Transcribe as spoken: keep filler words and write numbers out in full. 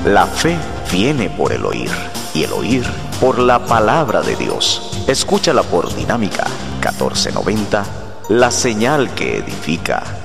La fe viene por el oír, y el oír por la palabra de Dios. Escúchala por Dinámica catorce noventa, la señal que edifica.